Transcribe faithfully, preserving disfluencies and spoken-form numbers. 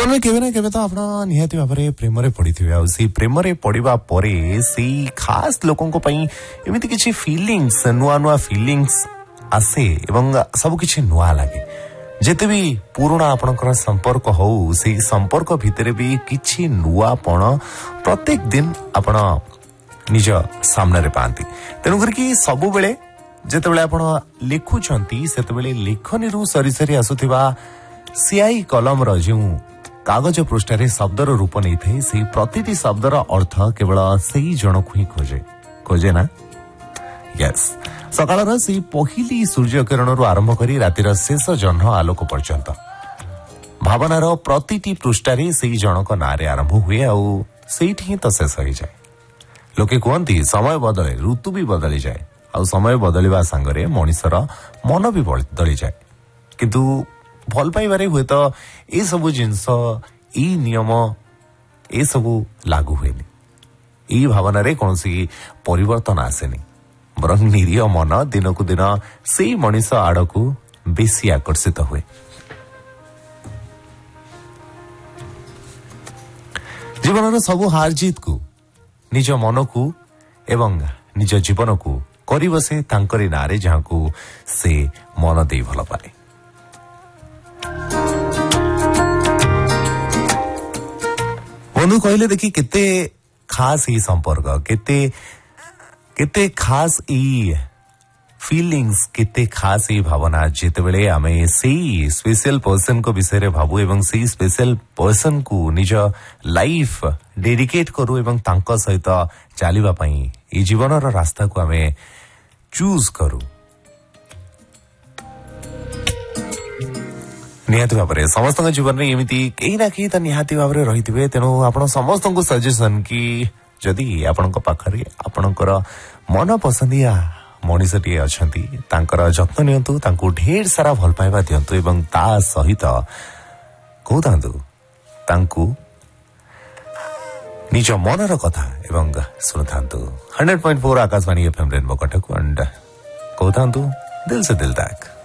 जीवन में केवे ना केवे तो आपण निहाती भाबरे प्रेम रे पड़िथिबे आ सी प्रेम रे पड़िबा परे सी खास लोकन को पई एमिति किछि फीलिंग्स नुआ नुआ फीलिंग्स आसे एवं सब किछि नुआ लागे जेते भी पुराना आपनकर संपर्क हो से संपर्क भितरे भी किछि नुआपण प्रत्येक दिन आपण निज सामने रे पांती तेनु करके सब बेले जेते बेले आपण लिखुछंती सेते बेले लेखनी रु सरी सरी आसुथिबा सियाई कलम रो जो कागज पृष्ठरे शब्दर रूप नहीं थे से प्रतिटी शब्दर अर्थ केवल सही जनकु ही खोजे खोजे ना यस सकाळर से पहिली सूर्य किरण रु आरंभ करी रातिर शेष जह्न आलोक पर्यंत भावनार प्रतिटी पृष्ठरे से जनक नारे आरंभ हुए आउ सेठी ही तो शेष हो जाए लोके कहती समय बदले ऋतु भी बदली जाए आउ समय बदलिबा संगरे मनिषर मन भी बदली जाए किंतु भल पाइबारे हुए तो ए सबु जिंस ई नियम ए सबु लागू हुएनि ई भावना रे कोनसी परिवर्तन आसेनि बरं निरीह मन दिनकु दिन से मनिष आड़कू बेसी आकर्षित हुए जीवन सबु हार जीत को निज मन को एवं निज जीवन को करी बसे तांकरी नारे जहां को से मन दे भल पाए बंधु कहले देखी केते खास ही संपर्क केते केते खास ई फीलिंग्स केते खास ई भावना जेते बेले आमे सेही स्पेशल पर्सन को विषय रे भाबू एवं सेही स्पेशल पर्सन को निज लाइफ डेडिकेट करू एवं तांको सहित चालिबा पई ई जीवनर रास्ता को आमे चूज करू निहाती भाବରେ ସମସ୍ତଙ୍କ ଜୀବନରେ ଏମିତି କେହି ନା କେହି ତ ନିହାତି ଭାବରେ ରହିଥିବେ ତେଣୁ ଆପଣ ସମସ୍ତଙ୍କୁ ସଜେସନ କି ଯଦି ଆପଣଙ୍କ ପାଖରେ ଆପଣଙ୍କର ମନ ପସନ୍ଦିଆ ମଣିଷଟିଏ ଅଛନ୍ତି ତାଙ୍କର ଯତ୍ନ ନିଅନ୍ତୁ ତାଙ୍କୁ ଢେର ସାରା ଭଲ ପାଇବା ଦିଅନ୍ତୁ ଏବଂ ତା ସହିତ କହୁଥାନ୍ତୁ ତାଙ୍କୁ ନିଜ ମନର କଥା ଏବଂ ଶୁଣୁଥାନ୍ତୁ hundred point four Akashvani FM rainbow Cuttack କହୁଥାନ୍ତୁ ଦିଲ ସେ ଦିଲ ତକ।